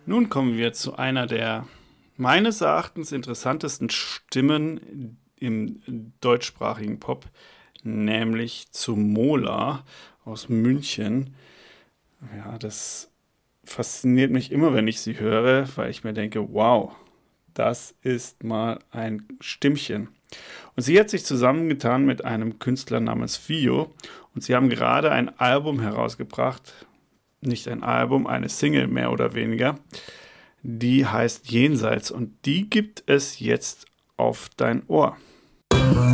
Nun kommen wir zu einer der meines Erachtens interessantesten Stimmen im deutschsprachigen Pop, nämlich zu Mola aus München. Ja, das fasziniert mich immer, wenn ich sie höre, weil ich mir denke, wow, das ist mal ein Stimmchen. Und sie hat sich zusammengetan mit einem Künstler namens Fio und sie haben gerade ein Album herausgebracht, nicht ein Album, eine Single mehr oder weniger. Die heißt Jenseits und die gibt es jetzt auf dein Ohr.